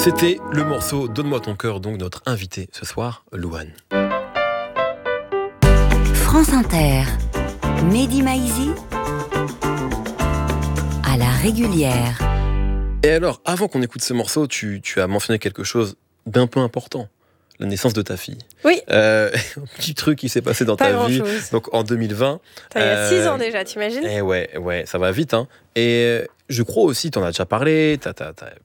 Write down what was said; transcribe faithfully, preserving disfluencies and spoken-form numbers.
C'était le morceau Donne-moi ton cœur, donc notre invité ce soir, Louane. France Inter, Mehdi Maizi, à la régulière. Et alors, avant qu'on écoute ce morceau, tu, tu as mentionné quelque chose d'un peu important. La naissance de ta fille. Oui. Euh, un petit truc qui s'est passé dans Pas ta vie. grand-chose. Donc en deux mille vingt. Il y a euh, six ans déjà, t'imagines? Eh ouais, ouais, ça va vite. Hein. Et je crois aussi, tu en as déjà parlé, tu as